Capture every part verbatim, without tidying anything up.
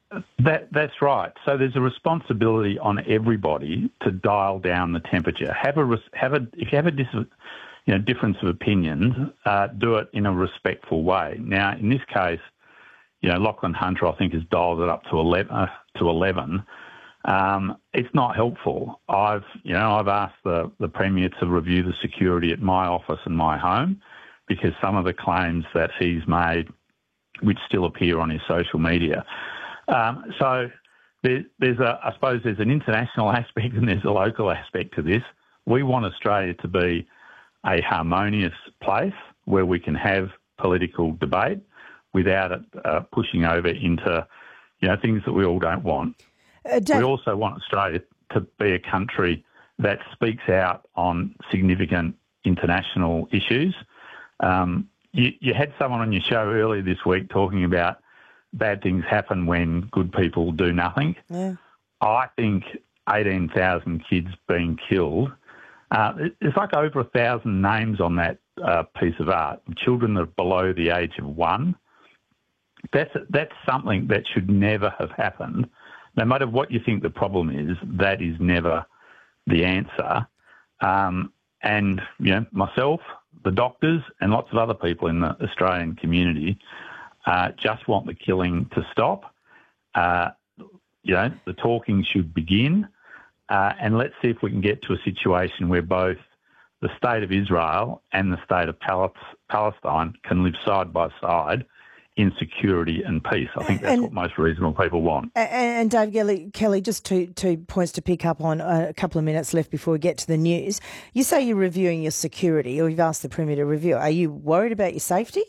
That that's right. So there's a responsibility on everybody to dial down the temperature. Have a res- have a if you have a dis- you know difference of opinions, uh, do it in a respectful way. Now, in this case, you know Lachlan Hunter, I think, has dialed it up to eleven. Uh, to eleven. Um, it's not helpful. I've you know I've asked the the Premier to review the security at my office and my home, because some of the claims that he's made, which still appear on his social media. Um, so there, there's a, I suppose there's an international aspect and there's a local aspect to this. We want Australia to be a harmonious place where we can have political debate without it uh, pushing over into, you know, things that we all don't want. Uh, we also want Australia to be a country that speaks out on significant international issues. Um, you, you had someone on your show earlier this week talking about bad things happen when good people do nothing. Yeah. I think eighteen thousand kids being killed. Uh, there's like over a thousand names on that uh, piece of art, children that are below the age of one. That's that's something that should never have happened. No matter what you think the problem is, that is never the answer. Um, and, you know, myself, the doctors and lots of other people in the Australian community uh, just want the killing to stop. Uh, you know, the talking should begin, uh, and let's see if we can get to a situation where both the state of Israel and the state of Pal- Palestine can live side by side in security and peace. I think that's and, what most reasonable people want. And, and Dave Kelly, Kelly, just two two points to pick up on, uh, a couple of minutes left before we get to the news. You say you're reviewing your security, or you've asked the Premier to review. Are you worried about your safety?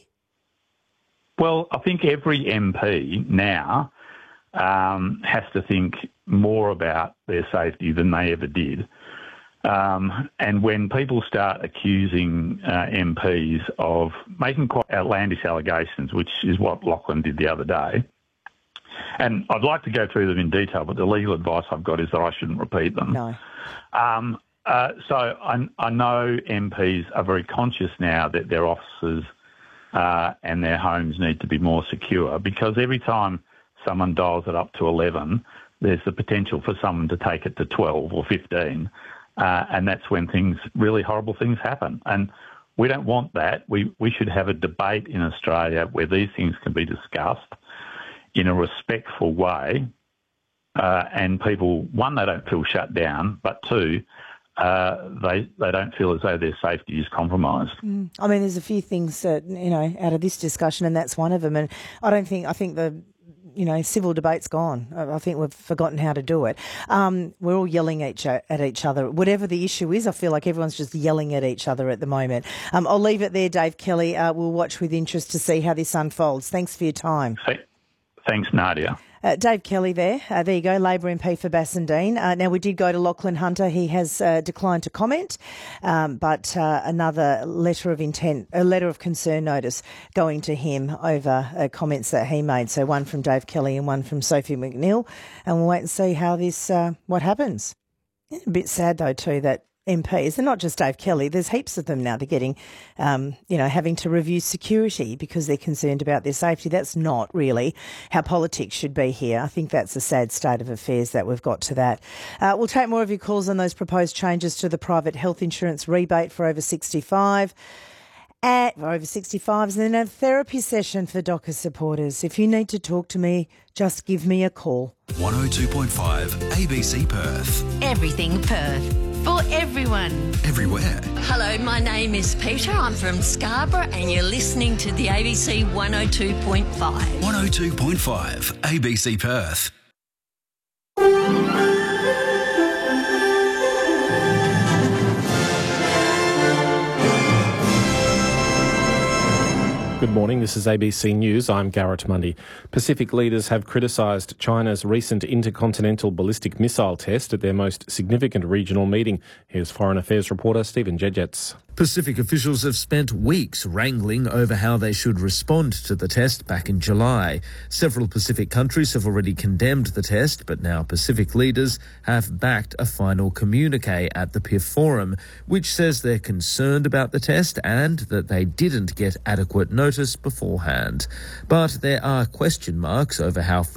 Well, I think every M P now um, has to think more about their safety than they ever did. Um, and when people start accusing uh, M Ps of making quite outlandish allegations, which is what Lachlan did the other day, and I'd like to go through them in detail, but the legal advice I've got is that I shouldn't repeat them. No. Um, uh, so I, I know M Ps are very conscious now that their offices uh, and their homes need to be more secure, because every time someone dials it up to eleven, there's the potential for someone to take it to twelve or fifteen. Uh, and that's when things, really horrible things happen. And we don't want that. We we should have a debate in Australia where these things can be discussed in a respectful way, uh, and people, one, they don't feel shut down, but two, uh, they they don't feel as though their safety is compromised. Mm. I mean, there's a few things that, you know, out of this discussion, and that's one of them. And I don't think, I think the, you know, civil debate's gone. I think we've forgotten how to do it. Um, we're all yelling at each, at each other. Whatever the issue is, I feel like everyone's just yelling at each other at the moment. Um, I'll leave it there, Dave Kelly. Uh, we'll watch with interest to see how this unfolds. Thanks for your time. Thanks, Nadia. Uh, Dave Kelly there. Uh, there you go, Labor M P for Bassendean. Uh, now, we did go to Lachlan Hunter. He has uh, declined to comment, um, but uh, another letter of intent, a letter of concern notice going to him over uh, comments that he made. So one from Dave Kelly and one from Sophie McNeill. And we'll wait and see how this, uh, what happens. A bit sad, though, too, that M Ps, and not just Dave Kelly, there's heaps of them now. They're getting, um, you know, having to review security because they're concerned about their safety. That's not really how politics should be here. I think that's a sad state of affairs that we've got to that. Uh, we'll take more of your calls on those proposed changes to the private health insurance rebate for over sixty-five. At for over sixty-fives, and then a therapy session for D O C A supporters. If you need to talk to me, just give me a call. one oh two point five A B C Perth. Everything Perth. For everyone. Everywhere. Hello, my name is Peter. I'm from Scarborough and you're listening to the A B C one oh two point five. one oh two point five A B C Perth. Good morning, this is A B C News. I'm Garrett Mundy. Pacific leaders have criticised China's recent intercontinental ballistic missile test at their most significant regional meeting. Here's Foreign Affairs reporter Stephen Jedgetts. Pacific officials have spent weeks wrangling over how they should respond to the test back in July. Several Pacific countries have already condemned the test, but now Pacific leaders have backed a final communique at the P I F Forum, which says they're concerned about the test and that they didn't get adequate notice beforehand. But there are question marks over how